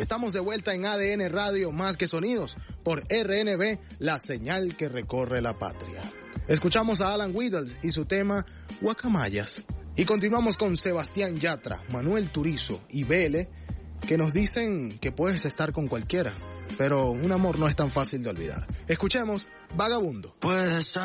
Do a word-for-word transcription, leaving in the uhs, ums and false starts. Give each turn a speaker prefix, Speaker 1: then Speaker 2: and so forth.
Speaker 1: Estamos de vuelta en A D N Radio, más que sonidos, por R N B, la señal que recorre la patria. Escuchamos a Alan Whittles y su tema Guacamayas. Y continuamos con Sebastián Yatra, Manuel Turizo y Vele, que nos dicen que puedes estar con cualquiera, pero un amor no es tan fácil de olvidar. Escuchemos Vagabundo.
Speaker 2: Puedes